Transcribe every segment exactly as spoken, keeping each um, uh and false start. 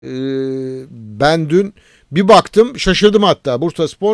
Ee, ben dün bir baktım, şaşırdım hatta. Bursaspor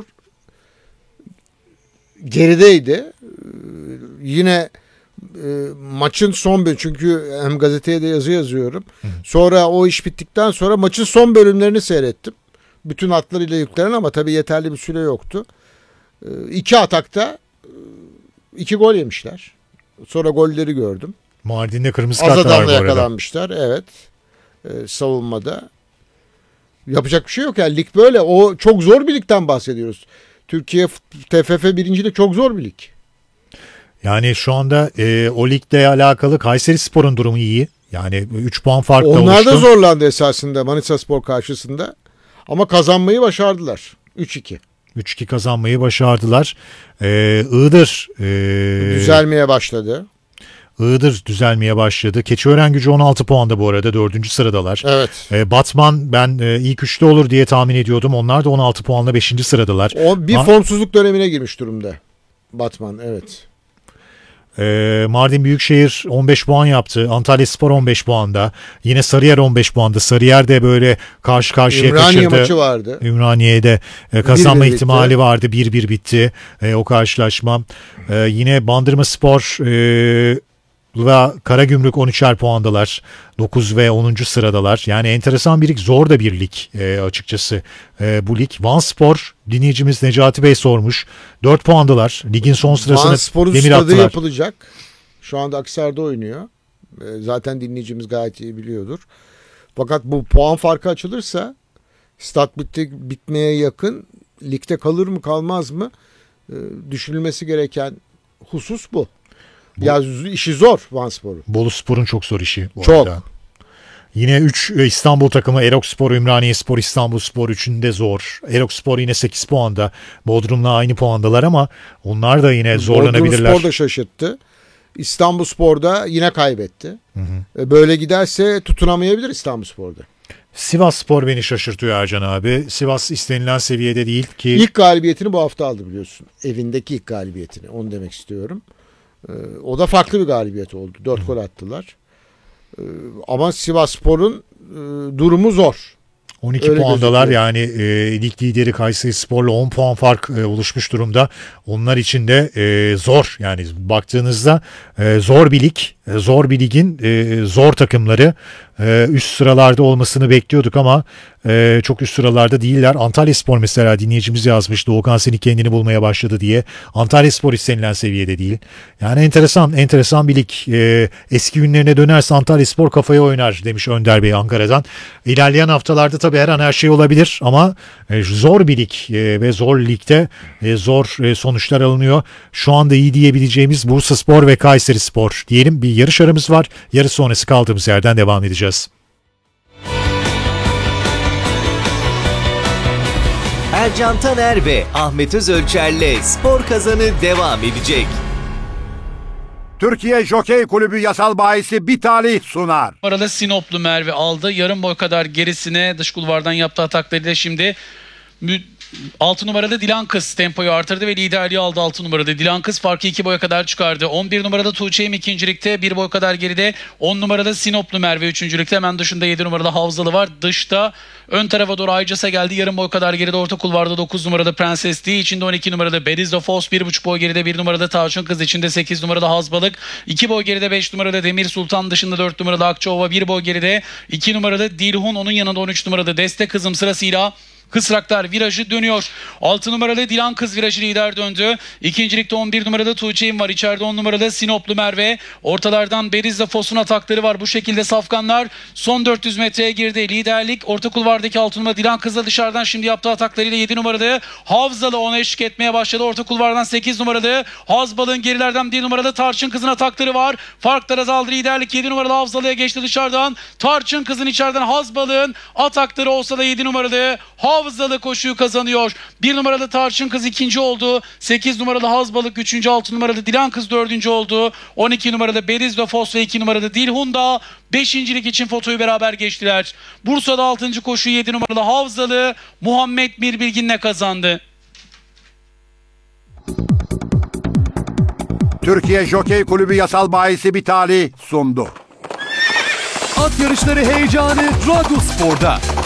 gerideydi. Ee, yine e, maçın son bölümü, çünkü hem gazeteye de yazı yazıyorum. Hı. Sonra o iş bittikten sonra maçın son bölümlerini seyrettim. Bütün hatlarıyla yüklenen, ama tabii yeterli bir süre yoktu. Ee, iki atakta iki gol yemişler. Sonra golleri gördüm. Mardin'de kırmızı kart var bu arada. Yakalanmışlar, evet. Ee, savunmada. Yapacak bir şey yok yani, lig böyle. O çok zor bir ligden bahsediyoruz. Türkiye T F F birincilik çok zor bir lig. Yani şu anda e, o ligle alakalı Kayserispor'un durumu iyi. Yani üç puan farkla oluştu. Onlar da zorlandı esasında Manisyaspor karşısında. Ama kazanmayı başardılar. üç iki. üç iki kazanmayı başardılar. Ee, Iğdır e, düzelmeye başladı. Iğdır düzelmeye başladı. Keçiören-Gücü on altı puanda bu arada, dördüncü sıradalar. Evet. Ee, Batman ben e, ilk üçte olur diye tahmin ediyordum. Onlar da on altı puanla beşinci sıradalar. O bir Ma- formsuzluk dönemine girmiş durumda Batman, evet. Ee, Mardin Büyükşehir on beş puan yaptı. Antalyaspor on beş puanda. Yine Sarıyer on beş puanda. Sarıyer de böyle karşı karşıya Ümraniye kaçırdı. Ümraniye maçı vardı. Ümraniye'de e, kazanma bir bir ihtimali bitti. vardı. bir bir bitti e, o karşılaşma. E, yine Bandırmaspor e, ve Karagümrük on üçer puandalar. dokuz ve onuncu sıradalar. Yani enteresan bir lig, zor da bir lig e, açıkçası e, bu lig. Vanspor, dinleyicimiz Necati Bey sormuş. dört puandalar. Ligin son sırasını Vanspor'un demir stadı attılar. Yapılacak. Şu anda Akhisar'da oynuyor. E, zaten dinleyicimiz gayet iyi biliyordur. Fakat bu puan farkı açılırsa stat bitti, bitmeye yakın, ligde kalır mı kalmaz mı e, düşünülmesi gereken husus bu. Bu, ya işi zor Vanspor'un. Boluspor'un çok zor işi bu çok. arada. Yine üç İstanbul takımı, Erokspor, Ümraniyespor, İstanbulspor üçünde zor. Erokspor yine sekiz puanda. Bodrum'la aynı puandalar ama onlar da yine zorlanabilirler. Bodrumspor da şaşırttı. İstanbulspor'da yine kaybetti. Hı hı. Böyle giderse tutunamayabilir İstanbulspor'da. Sivasspor beni şaşırtıyor Ercan abi. Sivas istenilen seviyede değil ki. İlk galibiyetini bu hafta aldı biliyorsun. Evindeki ilk galibiyetini. Onu demek istiyorum. O da farklı bir galibiyet oldu. Dört gol attılar. Ama Sivasspor'un durumu zor. on iki Öyle puandalar gözüküyor. Yani e, lig lideri Kayserispor'la on puan fark e, oluşmuş durumda. Onlar için de e, zor. Yani baktığınızda e, zor bir lig, e, zor bir ligin e, zor takımları e, üst sıralarda olmasını bekliyorduk ama e, çok üst sıralarda değiller. Antalyaspor mesela, dinleyicimiz yazmış, Doğukan Senik kendini bulmaya başladı diye. Antalyaspor istenilen seviyede değil. Yani enteresan, enteresan bir lig. E, eski günlerine dönerse Antalyaspor kafaya oynar demiş Önder Bey Ankara'dan. İlerleyen haftalarda tabii her an her şey olabilir ama e, zor bir lig e, ve zor ligde e, zor e, sonuçlar alınıyor. Şu anda iyi diyebileceğimiz Bursaspor ve Kayserispor diyelim. Bir yarış aramız var. Yarış sonrası kaldığımız yerden devam edeceğiz. Ercan Taner ve Ahmet Özölçer'le Spor Kazanı devam edecek. Türkiye Jokey Kulübü yasal bahisi bir talih sunar. Arada Sinoplu Merve aldı. Yarım boy kadar gerisine dış kulvardan yaptığı ataklarıyla şimdi altı numarada Dilan Kız tempoyu artırdı ve liderliği aldı. Altı numarada Dilan Kız farkı iki boya kadar çıkardı. on bir numarada Tuğçe'yim ikincilikte, bir boy kadar geride. on numarada Sinoplu Merve üçüncülükte. Hemen dışında yedi numarada Havzalı var. Dışta ön tarafa doğru Aycas'a geldi. Yarım boy kadar geride orta kulvarda dokuz numarada Prenses D. İçinde on iki numarada Berizdo Fos. bir buçuk boy geride bir numarada Tavşın Kız. İçinde sekiz numarada Hazbalık. iki boy geride beş numarada Demir Sultan. Dışında dört numarada Akçaova. bir boy geride iki numarada Dilhun. Onun yanında on üç numarada Deste Kızım sırasıyla Kısraklar virajı dönüyor. altı numaralı Dilan Kız virajı lider döndü. İkincilikte on bir numarada Tuğçe'im var. İçeride on numarada Sinoplu Merve. Ortalardan Beriz'le Fos'un atakları var. Bu şekilde safkanlar son dört yüz metreye girdi. Liderlik orta kulvardaki altı numara Dilan Kız'la dışarıdan şimdi yaptığı ataklarıyla yedi numarada Havzalı ona eşlik etmeye başladı. Orta kulvardan sekiz numaralı Hazbal'ın gerilerden bir numaralı Tarçın Kız'ın atakları var. Farklar azaldı. Liderlik yedi numaralı Havzalı'ya geçti dışarıdan. Tarçın Kız'ın içeriden Hazbal'ın atakları olsa da yedi numaralı Havzalı koşuyu kazanıyor. bir numaralı Tarçın Kız ikinci oldu. sekiz numaralı Hazbalık üçüncü. altı numaralı Dilan Kız dördüncü oldu. on iki numaralı Berizdo Fos ve iki numaralı Dilhun da beşincilik için fotoyu beraber geçtiler. Bursa'da altıncı koşuyu yedi numaralı Havzalı Muhammed Mirbilgin'le kazandı. Türkiye Jokey Kulübü yasal bahisi bir talih sundu. At yarışları heyecanı Radyospor'da.